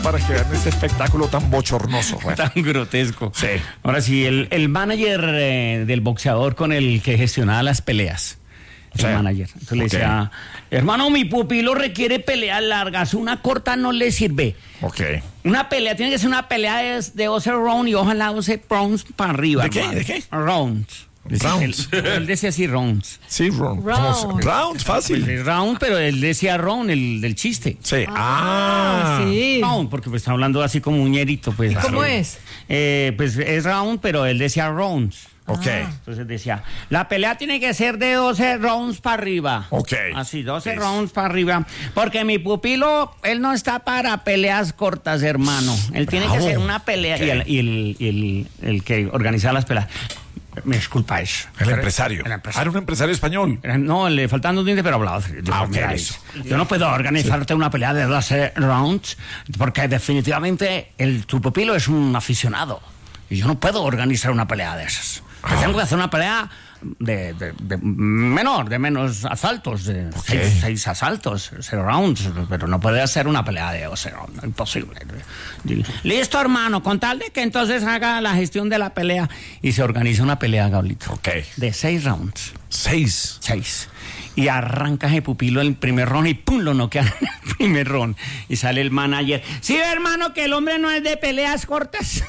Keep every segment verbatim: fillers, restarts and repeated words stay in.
para que vean este espectáculo tan bochornoso. Bueno. Tan grotesco. Sí. Ahora sí, el, el manager eh, del boxeador con el que gestionaba las peleas. El Sí. manager. Entonces le Ok. decía, hermano, mi pupilo requiere peleas largas, una corta no le sirve. Ok. Una pelea, tiene que ser una pelea de, de doce rounds y ojalá doce rounds para arriba. ¿De qué? hermano. ¿De qué? Rounds. Rounds. Él, él decía así, rounds. Sí, round. Round. ¿Cómo se- Round, fácil. Pues, round, pero él decía round, el del chiste. Sí. Ah. sí. Round, porque pues está hablando así como un ñerito. Pues, ¿Cómo así. es? Eh, pues es round, pero él decía rounds. Ok. Entonces decía, la pelea tiene que ser de doce rounds para arriba. Ok. Así, doce Sí. rounds para arriba. Porque mi pupilo, él no está para peleas cortas, hermano. Él tiene que Bravo. hacer una pelea. Ok. Y, el, y el- y el- el que organiza las peleas. Me disculpa eso. El empresario. El Ah, empresario. era un empresario español. Eh, No, le faltan dos dientes, pero hablaba. Yo, Ah, ok, mira, eso. yo no puedo organizarte una pelea de doce rounds porque definitivamente el, tu pupilo es un aficionado. Y yo no puedo organizar una pelea de esas. Ah. Tengo que hacer una pelea de, de- de menor, de menos asaltos, de Ok. seis, seis asaltos, cero rounds, pero no puede hacer una pelea de doce rounds, imposible. Listo, hermano, con tal de que entonces haga la gestión de la pelea y se organiza una pelea, Gablito, Ok. de seis rounds. Seis. Seis. Y arranca ese pupilo el primer round y ¡pum! Lo noquean en el primer round. Y sale el manager. Sí, hermano, que el hombre no es de peleas cortas.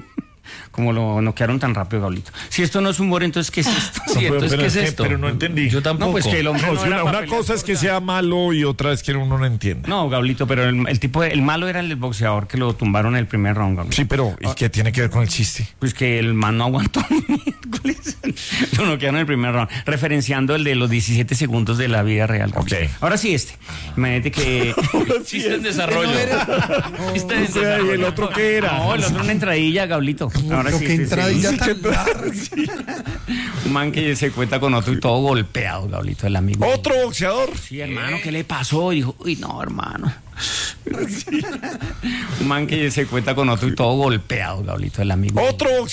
Como lo noquearon tan rápido, Gablito. Si esto no es humor, entonces, ¿qué es esto? Sí, entonces, pero ¿qué es que- esto? pero no entendí. Yo tampoco. No, pues que el hombre No, no si era una pa' una peleas cosa es que cortas. sea malo y otra es que uno no entienda. No, Gablito, pero el, el tipo, de- el malo era el del boxeador que lo tumbaron en el primer round, Gablito. Sí, pero ¿y qué tiene que ver con el chiste? Pues que el man no aguantó ni miércoles. Lo noquearon en el primer round, referenciando el de los diecisiete segundos de la vida real. Ok. Ahora sí este. Imagínate que... Chiste en desarrollo. Chiste en O sea, ¿y el desarrollo. otro qué era? No, el otro una entradilla, Gablito. Ahora sí, que sí, entradilla sí. tan larga. Un man que se cuenta con otro y todo golpeado, Gablito, el amigo. ¿Otro boxeador? Sí, hermano, ¿qué le pasó? Y dijo, uy, no, hermano. Un man que se cuenta con otro y todo golpeado, Gablito, el amigo. ¿Otro